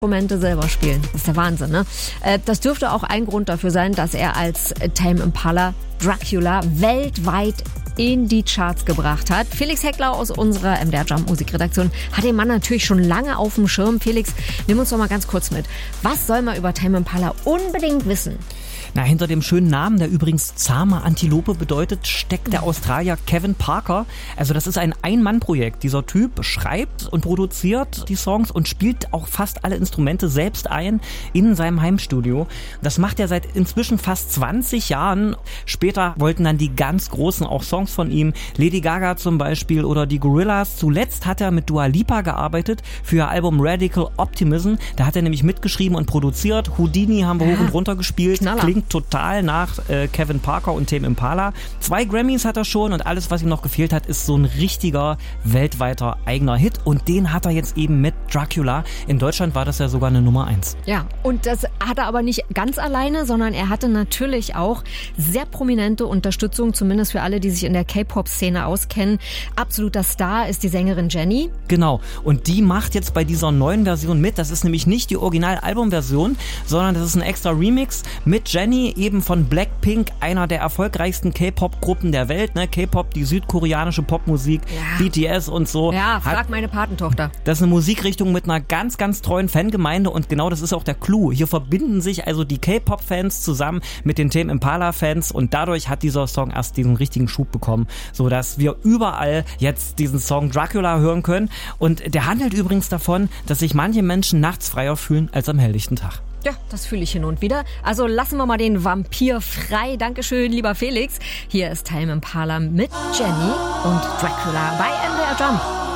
Instrumente selber spielen. Das ist der Wahnsinn, ne? Das dürfte auch ein Grund dafür sein, dass er als Tame Impala Dracula weltweit in die Charts gebracht hat. Felix Heckler aus unserer MDR Jump Musikredaktion hat den Mann natürlich schon lange auf dem Schirm. Felix, nimm uns doch mal ganz kurz mit. Was soll man über Tame Impala unbedingt wissen? Na, hinter dem schönen Namen, der übrigens zahme Antilope bedeutet, steckt der Australier Kevin Parker. Also das ist ein Ein-Mann-Projekt. Dieser Typ schreibt und produziert die Songs und spielt auch fast alle Instrumente selbst ein in seinem Heimstudio. Das macht er seit inzwischen fast 20 Jahren. Später wollten dann die ganz Großen auch Songs von ihm. Lady Gaga zum Beispiel oder die Gorillaz. Zuletzt hat er mit Dua Lipa gearbeitet für ihr Album Radical Optimism. Da hat er nämlich mitgeschrieben und produziert. Houdini haben wir hoch und runter gespielt. Knaller. Klingt total nach Kevin Parker und Tame Impala. 2 Grammys hat er schon und alles, was ihm noch gefehlt hat, ist so ein richtiger weltweiter eigener Hit und den hat er jetzt eben mit Dracula. In Deutschland war das ja sogar eine Nummer 1. Ja, und das hat er aber nicht ganz alleine, sondern er hatte natürlich auch sehr prominente Unterstützung, zumindest für alle, die sich in der K-Pop-Szene auskennen. Absoluter Star ist die Sängerin Jennie. Genau, und die macht jetzt bei dieser neuen Version mit. Das ist nämlich nicht die Original-Album-Version, sondern das ist ein extra Remix mit Jennie, eben von Blackpink, einer der erfolgreichsten K-Pop-Gruppen der Welt. Ne? K-Pop, die südkoreanische Popmusik, ja. BTS und so. Ja, frag meine Patentochter. Das ist eine Musikrichtung mit einer ganz, ganz treuen Fangemeinde und genau das ist auch der Clou. Hier verbinden sich also die K-Pop-Fans zusammen mit den Tame Impala-Fans und dadurch hat dieser Song erst diesen richtigen Schub bekommen, sodass wir überall jetzt diesen Song Dracula hören können. Und der handelt übrigens davon, dass sich manche Menschen nachts freier fühlen als am helllichten Tag. Ja, das fühle ich hin und wieder. Also lassen wir mal den Vampir frei. Dankeschön, lieber Felix. Hier ist Tame Impala mit Jennie und Dracula bei MDR Jump.